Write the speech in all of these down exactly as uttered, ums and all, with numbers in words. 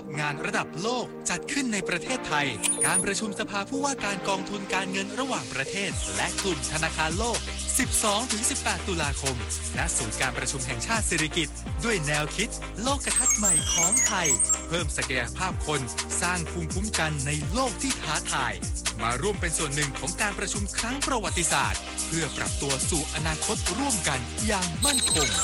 บงานระดับโลกจัดขึ้นในประเทศไทยการประชุมสภาผู้ว่าการกองทุนการเงินระหว่างประเทศและกลุ่มธนาคารโลก สิบสองถึงสิบแปด ตุลาคมณศูนย์การประชุมแห่งชาติสิริกิติ์ด้วยแนวคิดโลกทัศน์ใหม่ของไทยเพิ่มศักยภาพคนสร้างภูมิคุ้มกันในโลกที่ท้าทายมาร่วมเป็นส่วนหนึ่งของการประชุมครั้งประวัติศาสตร์เพื่อปรับตัวสู่อนาคตร่วมกันอย่างมั่นคง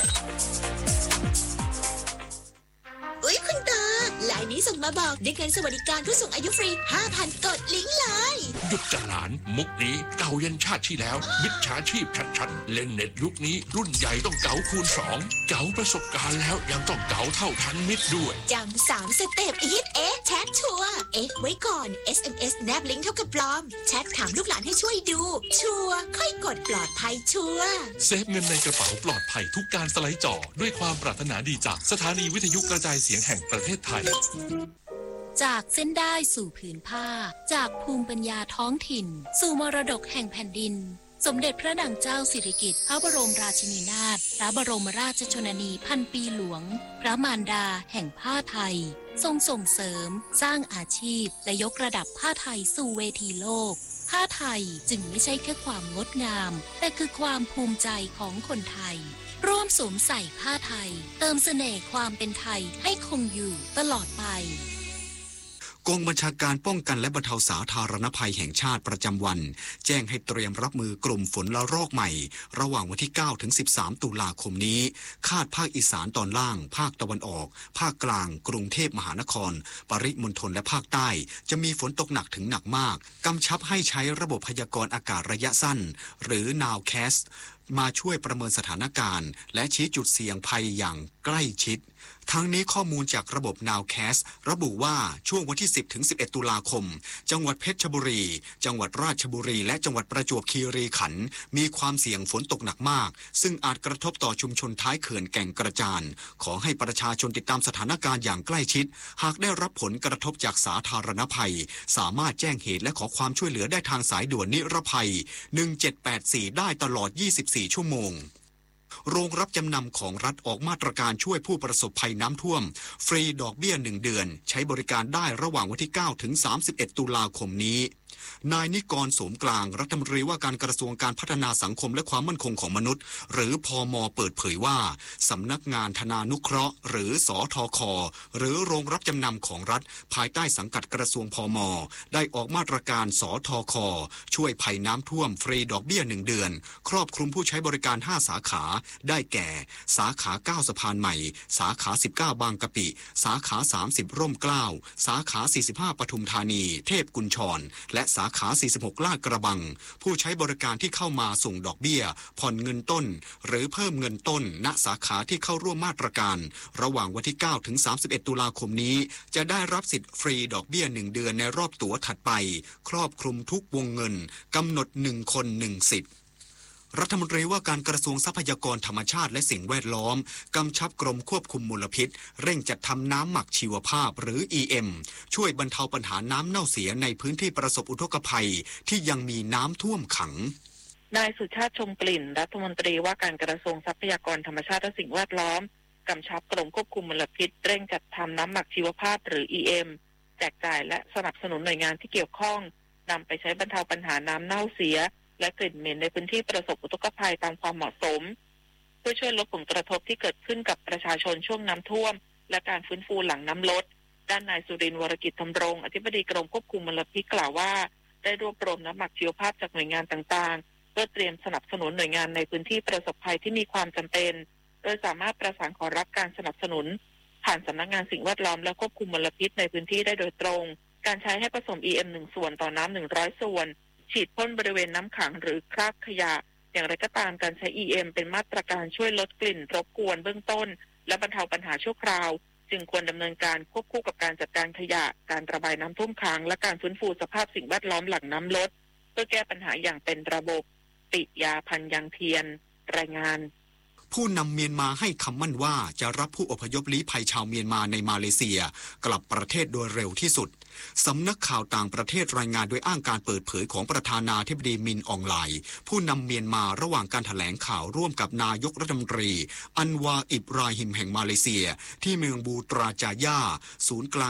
อุ๊ยคุณตาไลน์นี้ส่งมาบอกได้เงินสวัสดิการผู้สูงอายุฟรี ห้าพัน กดลิงก์เลยหยุดจหลานมุกนี้เก่ายันชาติที่แล้วมิจฉาชีพชัดๆเล่นเน็ตยุคนี้รุ่นใหญ่ต้องเก๋าคูณสองเก๋าประสบการณ์แล้วยังต้องเก๋าเท่าทันมิตรด้วยจำสามสเต็ปอีทเอ๊ะแชทชัวร์เอ๊ะไว้ก่อน เอส เอ็ม เอส แนบลิงก์เท่ากับปลอมแชทถามลูกหลานให้ช่วยดูชัวร์ค่อยกดปลอดภัยชัวร์เซฟเงินในกระเป๋าปลอดภัยทุกการสไลด์จอด้วยความปรารถนาดีจากสถานีวิทยุกระจายเสียงแห่งประเทศไทยจากเส้นได้สู่ผืนผ้าจากภูมิปัญญาท้องถิ่นสู่มรดกแห่งแผ่นดินสมเด็จพระนางเจ้าสิริกิติ์พระบรมราชินีนาถพระบรมราชชนนีพันปีหลวงพระมารดาแห่งผ้าไทยทรงส่งเสริมสร้างอาชีพและยกระดับผ้าไทยสู่เวทีโลกผ้าไทยจึงไม่ใช่แค่ความงดงามแต่คือความภูมิใจของคนไทยร่วมสวมใส่ผ้าไทยเติมเสน่ห์ความเป็นไทยให้คงอยู่ตลอดไปกองบัญชาการป้องกันและบรรเทาสาธารณภัยแห่งชาติประจำวันแจ้งให้เตรียมรับมือกลุ่มฝนละลอกใหม่ระหว่างวันที่เก้าถึงสิบสามตุลาคมนี้คาดภาคอีสานตอนล่างภาคตะวันออกภาคกลางกรุงเทพมหานครปริมณฑลและภาคใต้จะมีฝนตกหนักถึงหนักมากกำชับให้ใช้ระบบพยากรณ์อากาศระยะสั้นหรือ Nowcast มาช่วยประเมินสถานการณ์และชี้จุดเสี่ยงภัยอย่างใกล้ชิดทั้งนี้ข้อมูลจากระบบ Nowcast ระบุว่าช่วงวันที่ สิบถึงสิบเอ็ด ตุลาคมจังหวัดเพชรบุรีจังหวัดราชบุรีและจังหวัดประจวบคีรีขันธ์มีความเสี่ยงฝนตกหนักมากซึ่งอาจกระทบต่อชุมชนท้ายเขื่อนแก่งกระจานขอให้ประชาชนติดตามสถานการณ์อย่างใกล้ชิดหากได้รับผลกระทบจากสาธารณภัยสามารถแจ้งเหตุและขอความช่วยเหลือได้ทางสายด่วนนิรภัยหนึ่งเจ็ดแปดสี่ได้ตลอดยี่สิบสี่ชั่วโมงโรงรับจำนำของรัฐออกมาตรการช่วยผู้ประสบภัยน้ำท่วมฟรีดอกเบี้ยหนึ่งเดือนใช้บริการได้ระหว่างวันที่เก้าถึงสามสิบเอ็ดตุลาคมนี้นายนิกรโสมกลางรัฐมนตรีว่าการกระทรวงการพัฒนาสังคมและความมั่นคงของมนุษย์หรือพม.เปิดเผยว่าสำนักงานธนานุเคราะห์หรือสทค.หรือโรงรับจำนำของรัฐภายใต้สังกัดกระทรวงพม.ได้ออกมาตรการสทค.ช่วยภัยน้ำท่วมฟรีดอกเบี้ยหนึ่งเดือนครอบคลุมผู้ใช้บริการห้าสาขาได้แก่สาขาเก้าสะพานใหม่สาขาสิบเก้าบางกะปิสาขาสามสิบร่มเกล้าสาขาสี่สิบห้าปทุมธานีเทพกุญชรและสาขาสี่สิบหกลาดกระบังผู้ใช้บริการที่เข้ามาส่งดอกเบี้ยผ่อนเงินต้นหรือเพิ่มเงินต้นณสาขาที่เข้าร่วมมาตรการระหว่างวันที่เก้าถึงสามสิบเอ็ดตุลาคมนี้จะได้รับสิทธิ์ฟรีดอกเบี้ยหนึ่งเดือนในรอบตั๋วถัดไปครอบคลุมทุกวงเงินกำหนดหนึ่งคนหนึ่งสิทธิ์รัฐมนตรีว่าการกระทรวงทรัพยากรธรรมชาติและสิ่งแวดล้อมกำชับกรมควบคุมมลพิษเร่งจัดทำน้ำหมักชีวภาพหรือ อี เอ็ม ช่วยบรรเทาปัญหาน้ำเน่าเสียในพื้นที่ประสบอุทกภัยที่ยังมีน้ำท่วมขังนายสุชาติชมกลิ่นรัฐมนตรีว่าการกระทรวงทรัพยากรธรรมชาติและสิ่งแวดล้อมกำชับกรมควบคุมมลพิษเร่งจัดทำน้ำหมักชีวภาพหรือ อี เอ็ม แจกจ่ายและสนับสนุนหน่วยงานที่เกี่ยวข้องนำไปใช้บรรเทาปัญหาน้ำเน่าเสียและกลิ่นเหม็นในพื้นที่ประสบอุทกภัยตามความเหมาะสมเพื่อช่วยลดผลกระทบที่เกิดขึ้นกับประชาชนช่วงน้ำท่วมและการฟื้นฟูหลังน้ำลดด้านนายสุรินทร์วรกิจธำรงอธิบดีกรมควบคุมมลพิษกล่าวว่าได้รวบรวมน้ำหมักชีวภาพจากหน่วยงานต่างๆเพื่อเตรียมสนับสนุนหน่วยงานในพื้นที่ประสบภัยที่มีความจำเป็นโดยสามารถประสานขอรับการสนับสนุนผ่านสำนักงานสิ่งแวดล้อมและควบคุมมลพิษในพื้นที่ได้โดยตรงการใช้ให้ผสม อี เอ็ม หนึ่งส่วนต่อน้ำหนึ่งร้อยส่วนฉีดพ่นบริเวณน้ำขังหรือคราบขยะอย่างไรก็ตามการใช้ อี เอ็ม เป็นมาตรการช่วยลดกลิ่นรบกวนเบื้องต้นและบรรเทาปัญหาชั่วคราวจึงควรดำเนินการควบคู่กับการจัดการขยะการระบายน้ำท่วมขังและการฟื้นฟูสภาพสิ่งแวดล้อมหลังน้ำลดเพื่อแก้ปัญหาอย่างเป็นระบบปิยาพันยังเทียนรายงานผู้นำเมียนมาให้คำมั่นว่าจะรับผู้อพยพลี้ภัยชาวเมียนมาในมาเลเซียกลับประเทศโดยเร็วที่สุดสำนักข่าวต่างประเทศรายงานโดยอ้างการเปิดเผยของประธานาธิบดีมินอองไลน์ผู้นำเมียนมาระหว่างการแถลงข่าวร่วมกับนายกรัฐมนตรีอันวาอิบราฮิมแห่งมาเลเซียที่เมืองบูตราจายาศูนย์กลาง